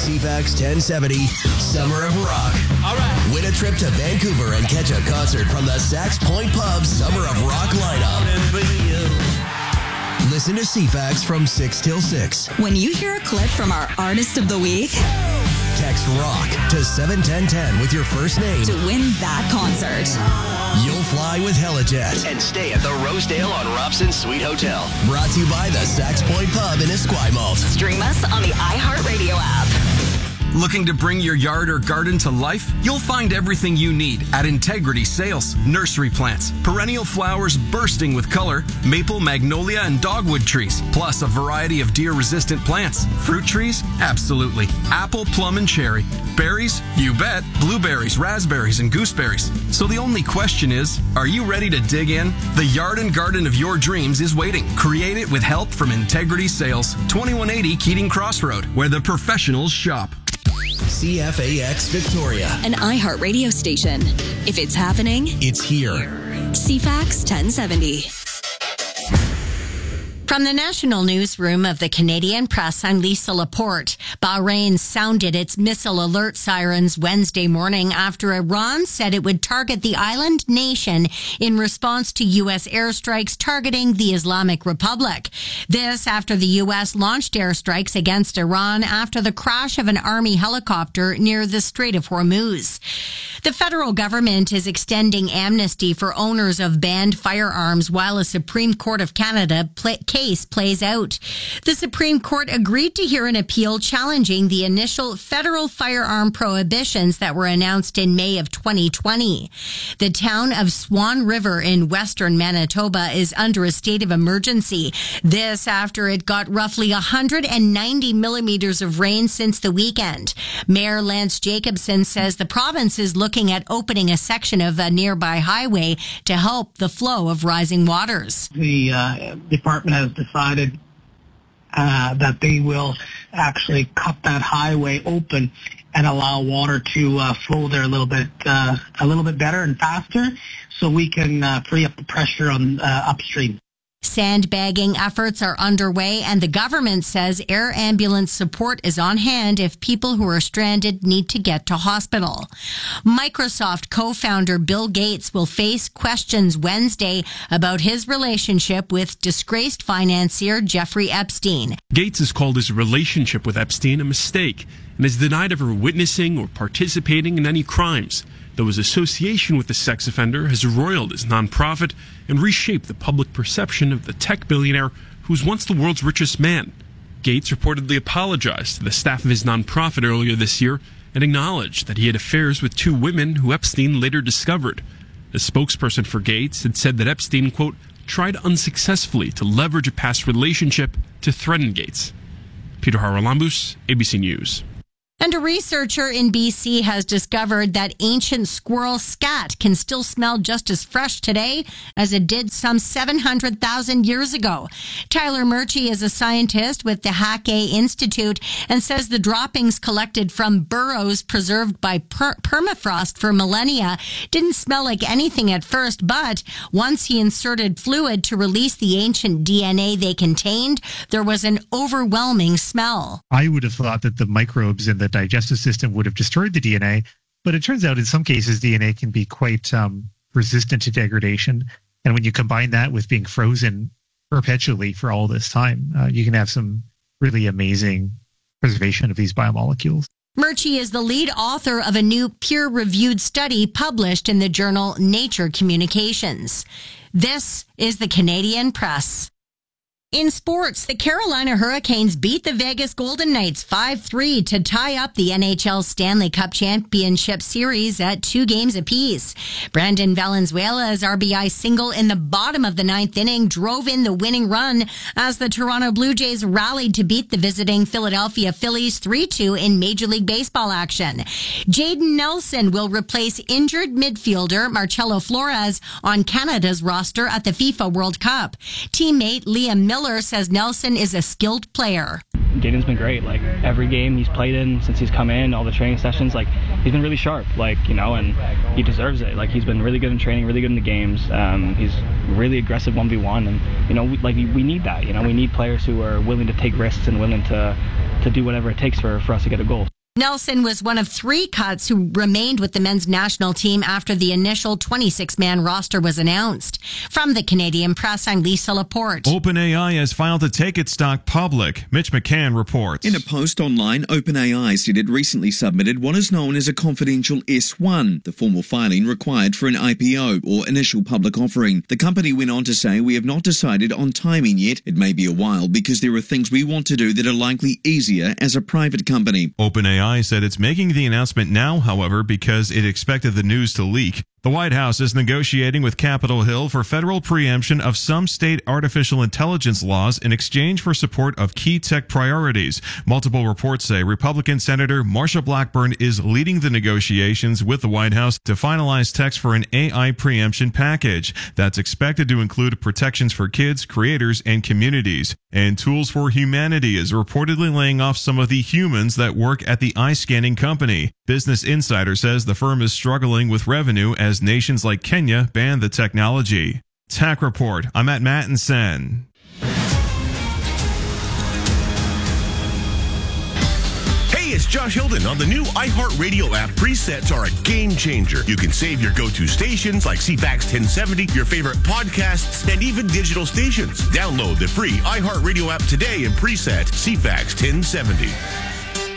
CFAX 1070 Summer of Rock. All right. Win a trip to Vancouver and catch a concert from the Sax Point Pub Summer of Rock lineup. Listen to CFAX from 6 till 6. When you hear a clip from our Artist of the Week, text ROCK to 71010 with your first name to win that concert. You'll fly with Helijet and stay at the Rosedale on Robson Suite Hotel. Brought to you by the Sax Point Pub in Esquimalt. Stream us on the iHeartRadio app. Looking to bring your yard or garden to life? You'll find everything you need at Integrity Sales. Nursery plants, perennial flowers bursting with color, maple, magnolia, and dogwood trees, plus a variety of deer-resistant plants. Fruit trees? Absolutely. Apple, plum, and cherry. Berries? You bet. Blueberries, raspberries, and gooseberries. So the only question is, are you ready to dig in? The yard and garden of your dreams is waiting. Create it with help from Integrity Sales, 2180 Keating Crossroad, where the professionals shop. CFAX Victoria, an iHeart radio station. If it's happening, it's here. CFAX 1070. From the national newsroom of the Canadian Press, I'm Lisa Laporte. Bahrain sounded its missile alert sirens Wednesday morning after Iran said it would target the island nation in response to U.S. airstrikes targeting the Islamic Republic. This after the U.S. launched airstrikes against Iran after the crash of an army helicopter near the Strait of Hormuz. The federal government is extending amnesty for owners of banned firearms while a Supreme Court of Canada case plays out. The Supreme Court agreed to hear an appeal challenging the initial federal firearm prohibitions that were announced in May of 2020. The town of Swan River in western Manitoba is under a state of emergency. This after it got roughly 190 millimeters of rain since the weekend. Mayor Lance Jacobson says the province is looking at opening a section of a nearby highway to help the flow of rising waters. The department has decided that they will actually cut that highway open and allow water to flow there a little bit better and faster, so we can free up the pressure on upstream. Sandbagging efforts are underway, and the government says air ambulance support is on hand if people who are stranded need to get to hospital. Microsoft co-founder Bill Gates will face questions Wednesday about his relationship with disgraced financier Jeffrey Epstein. Gates has called his relationship with Epstein a mistake and has denied ever witnessing or participating in any crimes, though his association with the sex offender has roiled his nonprofit and reshaped the public perception of the tech billionaire who was once the world's richest man. Gates reportedly apologized to the staff of his nonprofit earlier this year and acknowledged that he had affairs with 2 women who Epstein later discovered. A spokesperson for Gates had said that Epstein, quote, tried unsuccessfully to leverage a past relationship to threaten Gates. Peter Haralambous, ABC News. And a researcher in BC has discovered that ancient squirrel scat can still smell just as fresh today as it did some 700,000 years ago. Tyler Murchie is a scientist with the Hackay Institute and says the droppings collected from burrows preserved by permafrost for millennia didn't smell like anything at first, but once he inserted fluid to release the ancient DNA they contained, there was an overwhelming smell. I would have thought that the microbes in the digestive system would have destroyed the DNA, but it turns out in some cases DNA can be quite resistant to degradation. And when you combine that with being frozen perpetually for all this time, you can have some really amazing preservation of these biomolecules. Murchie is the lead author of a new peer-reviewed study published in the journal Nature Communications. This is the Canadian Press. In sports, the Carolina Hurricanes beat the Vegas Golden Knights 5-3 to tie up the NHL Stanley Cup Championship Series at 2 games apiece. Brandon Valenzuela's RBI single in the bottom of the 9th inning drove in the winning run as the Toronto Blue Jays rallied to beat the visiting Philadelphia Phillies 3-2 in Major League Baseball action. Jaden Nelson will replace injured midfielder Marcelo Flores on Canada's roster at the FIFA World Cup. Teammate Liam Miller says Nelson is a skilled player. Jaden's been great. Like, every game he's played in since he's come in, all the training sessions, like, he's been really sharp, like, you know, and he deserves it. Like, he's been really good in training, really good in the games. He's really aggressive 1v1, and, you know, we need that. You know, we need players who are willing to take risks and willing to do whatever it takes for us to get a goal. Nelson was one of 3 cuts who remained with the men's national team after the initial 26-man roster was announced. From the Canadian Press, I'm Lisa Laporte. OpenAI has filed to take its stock public. Mitch McCann reports. In a post online, OpenAI said it recently submitted what is known as a confidential S-1, the formal filing required for an IPO or initial public offering. The company went on to say, "We have not decided on timing yet. It may be a while because there are things we want to do that are likely easier as a private company." OpenAI said it's making the announcement now, however, because it expected the news to leak. The White House is negotiating with Capitol Hill for federal preemption of some state artificial intelligence laws in exchange for support of key tech priorities. Multiple reports say Republican Senator Marsha Blackburn is leading the negotiations with the White House to finalize text for an AI preemption package that's expected to include protections for kids, creators, and communities. And Tools for Humanity is reportedly laying off some of the humans that work at the eye scanning company. Business Insider says the firm is struggling with revenue as nations like Kenya ban the technology. Tech Report, I'm at Mattinson. Hey, it's Josh Hilden. On the new iHeartRadio app, presets are a game changer. You can save your go-to stations like CFAX 1070, your favorite podcasts, and even digital stations. Download the free iHeartRadio app today and preset CFAX 1070.